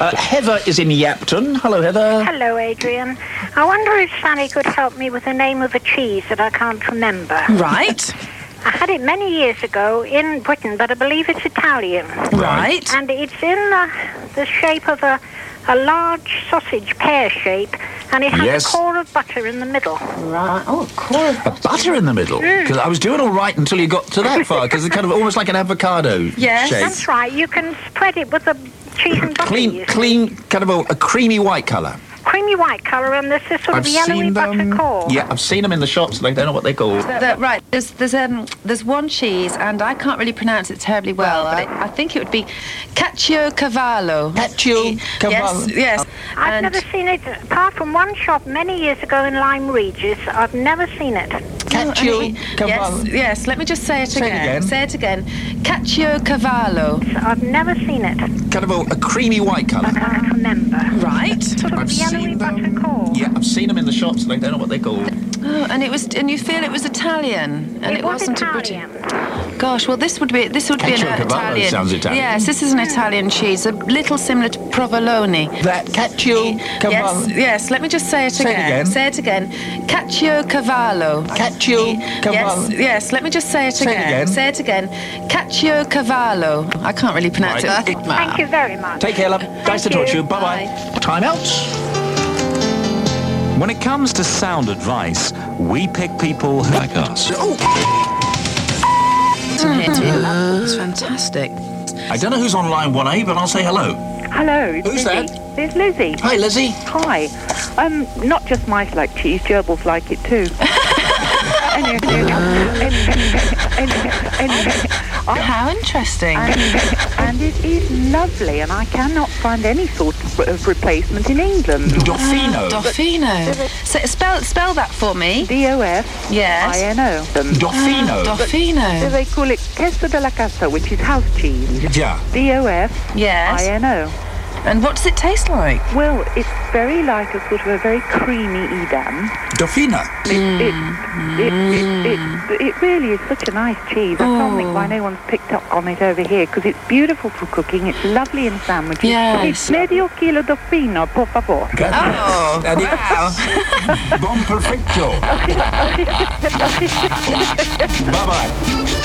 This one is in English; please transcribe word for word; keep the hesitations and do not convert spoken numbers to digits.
Uh, Heather is in Yapton. Hello, Heather. Hello, Adrian. I wonder if Sally could help me with the name of a cheese that I can't remember. Right. I had it many years ago in Britain, but I believe it's Italian. Right. And it's in the, the shape of a, a large sausage, pear shape, and it has Yes. a core of butter in the middle. Right. Oh, of course. A butter in the middle. Because I was doing all right until you got to that far, because it's kind of almost like an avocado Yes. shape. That's right. You can spread it with the cheese and butter. Clean, you see. clean, kind of a, a creamy white colour. Creamy white colour, and there's this sort of I've yellowy seen butter them. core. Yeah, I've seen them in the shops. They don't know what they're called. That- right. There's there's um there's one cheese, and I can't really pronounce it terribly well, but it, I think it would be Caciocavallo. Caciocavallo. Yes. Yes. I've and never seen it, apart from one shop many years ago in Lyme Regis. I've never seen it. Caciocavallo. Yes. Yes. Let me just say it Say it again. again. Say it again. Caciocavallo. I've never seen it. Kind of a, a creamy white colour. I can't remember. Right. Sort of I've yellowy seen butter them. core. Yeah, I've seen them in the shops. They don't know what they're called. Oh, and it was, and you feel it was Italian, and It it, was wasn't Italian. a British. Gosh, well, this would be this would be an Caciocavallo Italian. sounds Italian. Yes, this is an Italian cheese, a little similar to provolone. That Caciocavallo. Yes, yes. Let me just say it Say it again. again. Say it again. Caciocavallo. Caciocavallo. Yes, yes. Let me just say it Say it again. again. Say it again. Caciocavallo. I can't really pronounce Right. it. Thank you very much. Take care, love. Nice to you. talk to you. Bye-bye. Time out. When it comes to sound advice, we pick people who like us. Oh, It's fantastic. I don't know who's on line one A, but I'll say hello. Hello, it's Who's Lizzie. that? It's Lizzie. Hi, Lizzie. Hi. Um, not just mice like cheese, gerbils like it too. Anyway, anyway, anyway, anyway, I- How interesting. and, and it is lovely, and I cannot find any sort of, of replacement in England. Dorfino. Dorfino. So, spell spell that for me. D O F I Yes. N O. Dorfino. So Dorfino. they call it queso della casa, which is house cheese. Yeah. D O F I Yes. N O. And what does it taste like? Well, it's very like a sort of a very creamy Edam. Dorfino. It, it, it, it, it, it really is such a nice cheese. I can't think why no one's picked up on it over here, because it's beautiful for cooking. It's lovely in sandwiches. Yes. It's medio kilo d'offino, por favor. Oh, wow. Bon perfecto. Bye-bye.